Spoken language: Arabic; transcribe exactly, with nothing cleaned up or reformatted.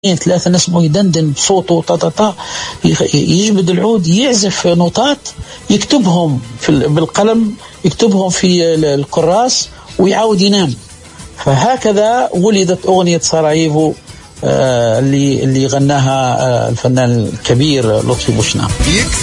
ثلاثة نسمعه يدندن بصوته تا تا تا يجبد العود، يعزف نوتات يكتبهم في بالقلم، يكتبهم في الكراس ويعاود ينام. فهكذا ولدت أغنية سراييفو اللي اللي غناها الفنان الكبير لطفي بوشناق.